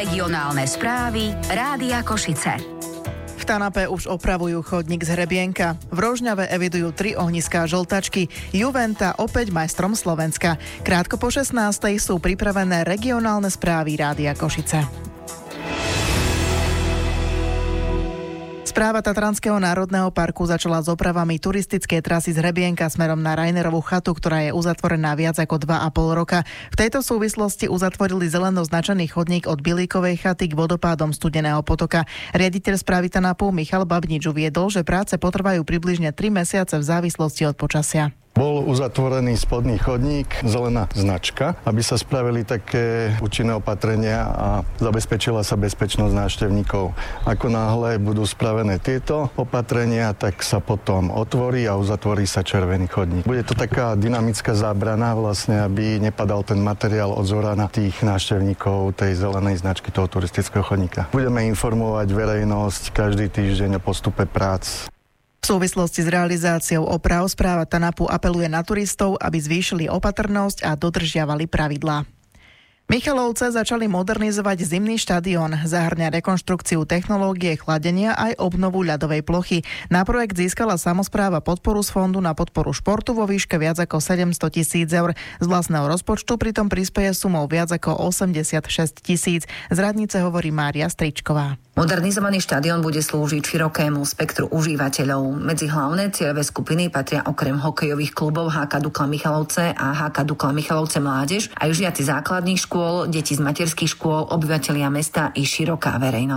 Regionálne správy Rádia Košice. V Tanape už opravujú chodník z Hrebienka. V Rožňave evidujú 3 ohniská žltačky. Juventa opäť majstrom Slovenska. Krátko po 16:00 sú pripravené regionálne správy Rádia Košice. Správa Tatranského národného parku začala s opravami turistickej trasy z Hrebienka smerom na Rainerovú chatu, ktorá je uzatvorená viac ako 2,5 roka. V tejto súvislosti uzatvorili zeleno značený chodník od Bilíkovej chaty k vodopádom Studeného potoka. Riaditeľ správy Tanapu Michal Babnič uviedol, že práce potrvajú približne 3 mesiace v závislosti od počasia. Bol uzatvorený spodný chodník, zelená značka, aby sa spravili také účinné opatrenia a zabezpečila sa bezpečnosť návštevníkov. Ako náhle budú spravené tieto opatrenia, tak sa potom otvorí a uzatvorí sa červený chodník. Bude to taká dynamická zábrana vlastne, aby nepadal ten materiál od zhora na tých návštevníkov tej zelenej značky toho turistického chodníka. Budeme informovať verejnosť každý týždeň o postupe prác. V súvislosti s realizáciou oprav správa Tanapu apeluje na turistov, aby zvýšili opatrnosť a dodržiavali pravidlá. Michalovce začali modernizovať zimný štadión. Zahŕňa rekonštrukciu technológie chladenia aj obnovu ľadovej plochy. Na projekt získala samospráva podporu z Fondu na podporu športu vo výške viac ako 700 000 eur. Z vlastného rozpočtu pritom prispeje sumou viac ako 86 000. Z radnice hovorí Mária Stričková. Modernizovaný štadión bude slúžiť širokému spektru užívateľov. Medzi hlavné cieľové skupiny patria okrem hokejových klubov HK Dukla Michalovce a HK Dukla Michalovce Mládež aj žiaci základných škôl, deti z materských škôl, obyvatelia mesta i široká verejnosť.